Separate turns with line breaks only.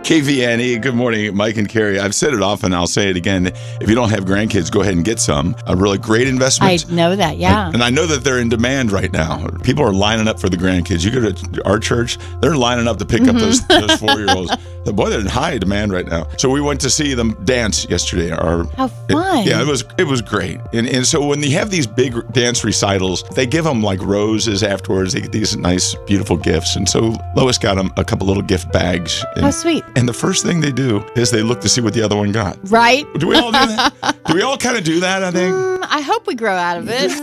KVNE, good morning, Mike and Carrie. I've said it often, I'll say it again. If you don't have grandkids, go ahead and get some. A really great investment.
I know that, yeah.
And I know that they're in demand right now. People are lining up for the grandkids. You go to our church, they're lining up to pick up those 4-year-olds. Boy, they're in high demand right now. So we went to see them dance yesterday.
How fun.
It was great. And so when you have these big dance recitals, they give them like roses afterwards. They get these nice, beautiful gifts. And so Lois got them a couple little gift bags.
How sweet.
And the first thing they do is they look to see what the other one got.
Right?
Do we all do that? Do we all kind of do that, I think?
I hope we grow out of it.